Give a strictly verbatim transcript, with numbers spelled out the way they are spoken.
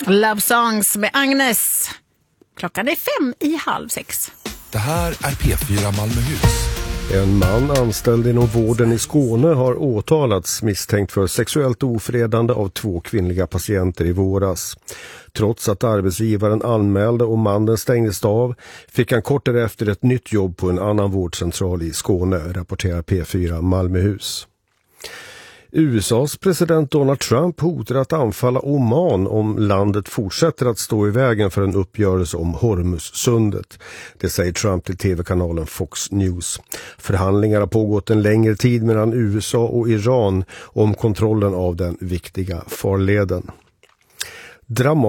Love Songs med Agnes. Klockan är fem i halv sex. Det här är P fyra Malmöhus. En man anställd inom vården i Skåne har åtalats misstänkt för sexuellt ofredande av två kvinnliga patienter i våras. Trots att arbetsgivaren anmälde och mannen stängdes av fick han kort därefter ett nytt jobb på en annan vårdcentral i Skåne, rapporterar P fyra Malmöhus. U S A:s president Donald Trump hotar att anfalla Oman om landet fortsätter att stå i vägen för en uppgörelse om Hormuzsundet. Det säger Trump till tv-kanalen Fox News. Förhandlingar har pågått en längre tid mellan U S A och Iran om kontrollen av den viktiga farleden. Dramatiskt